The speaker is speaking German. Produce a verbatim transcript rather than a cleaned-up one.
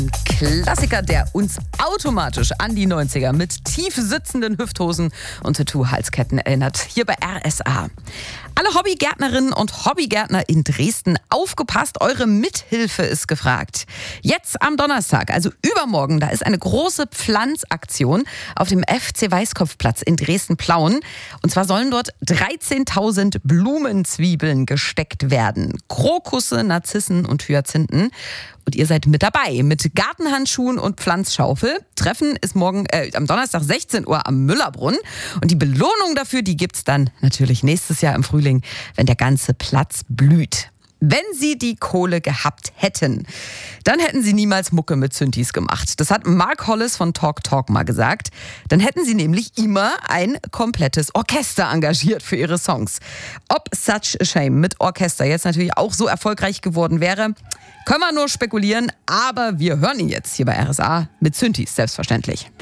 Klassiker, der uns automatisch an die neunziger mit tief sitzenden Hüfthosen und Tattoo-Halsketten erinnert. Hier bei R S A. Alle Hobbygärtnerinnen und Hobbygärtner in Dresden, aufgepasst, eure Mithilfe ist gefragt. Jetzt am Donnerstag, also übermorgen, da ist eine große Pflanzaktion auf dem F C Weißkopfplatz in Dresden-Plauen. Und zwar sollen dort dreizehntausend Blumenzwiebeln gesteckt werden. Krokusse, Narzissen und Hyazinthen. Und ihr seid mit dabei, mit Gartenhandschuhen und Pflanzschaufel. Treffen ist morgen, äh, am Donnerstag sechzehn Uhr am Müllerbrunnen. Und die Belohnung dafür, die gibt's dann natürlich nächstes Jahr im Frühling, wenn der ganze Platz blüht. Wenn Sie die Kohle gehabt hätten, dann hätten Sie niemals Mucke mit Synthes gemacht. Das hat Mark Hollis von Talk Talk mal gesagt. Dann hätten Sie nämlich immer ein komplettes Orchester engagiert für Ihre Songs. Ob Such a Shame mit Orchester jetzt natürlich auch so erfolgreich geworden wäre, können wir nur spekulieren. Aber wir hören ihn jetzt hier bei R S A mit Synthes, selbstverständlich.